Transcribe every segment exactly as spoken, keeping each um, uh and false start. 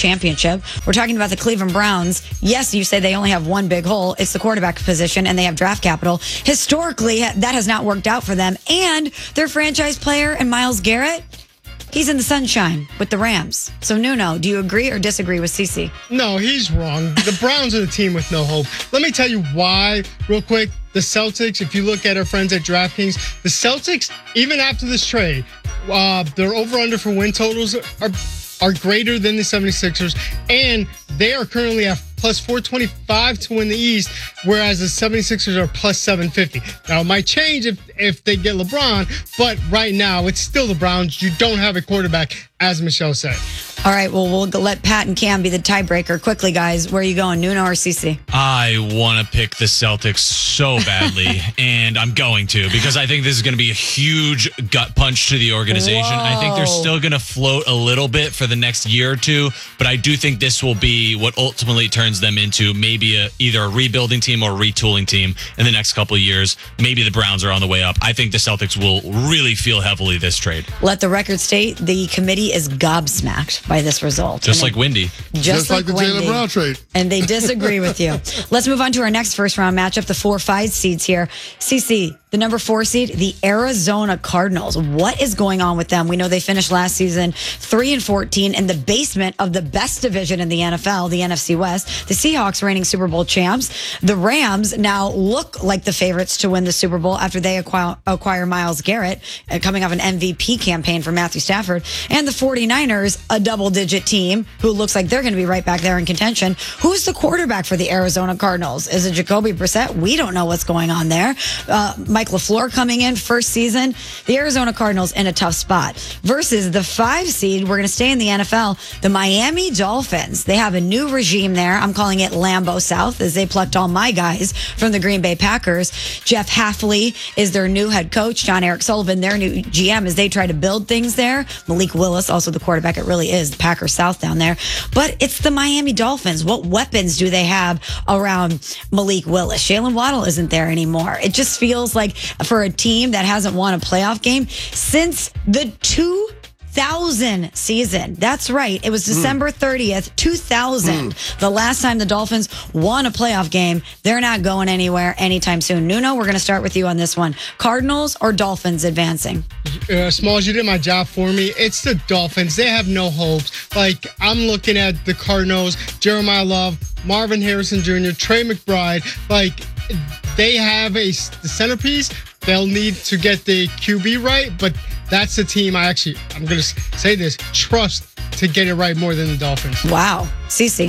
championship. We're talking about the Cleveland Browns. Yes, you say they only have one big hole. It's the quarterback position, and they have draft capital. Historically, that has not worked out for them. And their franchise player and Myles Garrett, he's in the sunshine with the Rams. So, Nuno, do you agree or disagree with Cece? No, he's wrong. The Browns are the team with no hope. Let me tell you why, real quick. The Celtics, if you look at our friends at DraftKings, the Celtics, even after this trade, uh, their over-under for win totals are are greater than the seventy-sixers, and they are currently at plus four twenty-five to win the East, whereas the seventy-sixers are plus seven fifty. Now, it might change if, if they get LeBron, but right now, it's still the Browns. You don't have a quarterback, as Michelle said. All right, well, we'll let Pat and Cam be the tiebreaker. Quickly, guys, where are you going, Nuno or Cece? I want to pick the Celtics so badly, and I'm going to, because I think this is going to be a huge gut punch to the organization. Whoa. I think they're still going to float a little bit for the next year or two, but I do think this will be what ultimately turns them into maybe a, either a rebuilding team or a retooling team in the next couple of years. Maybe the Browns are on the way up. I think the Celtics will really feel heavily this trade. Let the record state the committee is gobsmacked by this result. Just and like Wendy. Just, Just like, like the Wendy. Jaylen Brown trade. And they disagree with you. Let's move on to our next first round matchup, the four five seeds here. Cece, the number four seed, the Arizona Cardinals. What is going on with them? We know they finished last season three and fourteen in the basement of the best division in the N F L, the N F C West. The Seahawks reigning Super Bowl champs. The Rams now look like the favorites to win the Super Bowl after they acquire, acquire Myles Garrett, uh, coming off an M V P campaign for Matthew Stafford. And the 49ers, a double-digit team who looks like they're going to be right back there in contention. Who's the quarterback for the Arizona Cardinals? Is it Jacoby Brissett? We don't know what's going on there. Uh, Mike LaFleur coming in first season. The Arizona Cardinals in a tough spot. Versus the five seed, we're going to stay in the N F L, the Miami Dolphins. They have a new regime there. I'm calling it Lambeau South, as they plucked all my guys from the Green Bay Packers. Jeff Hafley is their new head coach. John Eric Sullivan, their new G M, as they try to build things there. Malik Willis, also the quarterback. It really is the Packers South down there. But it's the Miami Dolphins. What weapons do they have around Malik Willis? Jalen Waddle isn't there anymore. It just feels like for a team that hasn't won a playoff game since the two thousand season. That's right. It was December thirtieth, two thousand. Mm. The last time the Dolphins won a playoff game. They're not going anywhere anytime soon. Nuno, we're going to start with you on this one. Cardinals or Dolphins advancing? Uh, Smalls, you did my job for me. It's the Dolphins. They have no hopes. Like, I'm looking at the Cardinals, Jeremiah Love, Marvin Harrison Junior, Trey McBride. Like, they have a the centerpiece. They'll need to get the Q B right, but that's the team I actually, I'm going to say this, trust to get it right more than the Dolphins. Wow. Cece.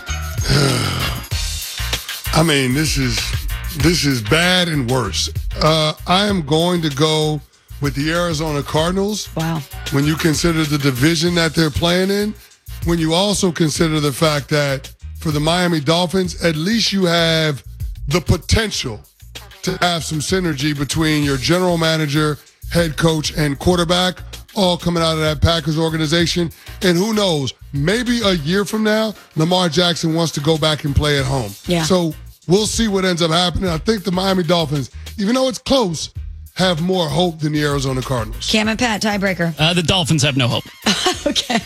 I mean, this is this is bad and worse. Uh, I am going to go with the Arizona Cardinals. Wow. When you consider the division that they're playing in, when you also consider the fact that for the Miami Dolphins, at least you have the potential to have some synergy between your general manager, head coach, and quarterback, all coming out of that Packers organization. And who knows, maybe a year from now, Lamar Jackson wants to go back and play at home. Yeah. So we'll see what ends up happening. I think the Miami Dolphins, even though it's close, have more hope than the Arizona Cardinals. Cam and Pat, tiebreaker. Uh, the Dolphins have no hope. Okay.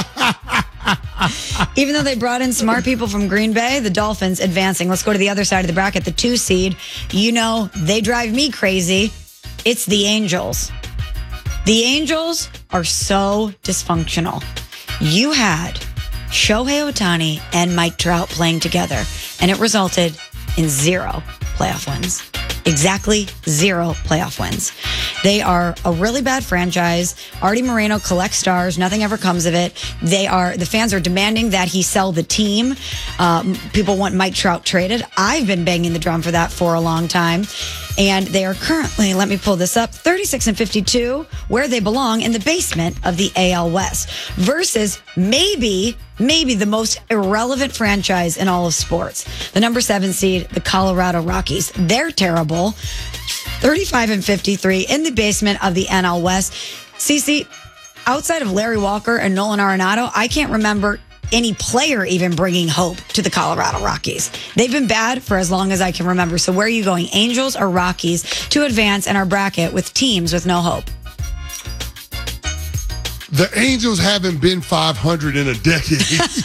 Even though they brought in smart people from Green Bay, the Dolphins advancing. Let's go to the other side of the bracket, the two seed. You know, they drive me crazy. It's the Angels. The Angels are so dysfunctional. You had Shohei Ohtani and Mike Trout playing together, and it resulted in zero playoff wins. Exactly zero playoff wins. They are a really bad franchise. Artie Moreno collects stars. Nothing ever comes of it. They are the fans are demanding that he sell the team. Um, people want Mike Trout traded. I've been banging the drum for that for a long time. And they are currently, let me pull this up, thirty-six and fifty-two, where they belong in the basement of the A L West, versus maybe, maybe the most irrelevant franchise in all of sports. The number seven seed, the Colorado Rockies. They're terrible. thirty-five and fifty-three in the basement of the N L West. Cece, outside of Larry Walker and Nolan Arenado, I can't remember any player even bringing hope to the Colorado Rockies. They've been bad for as long as I can remember. So where are you going, Angels or Rockies, to advance in our bracket with teams with no hope? The Angels haven't been five hundred in a decade.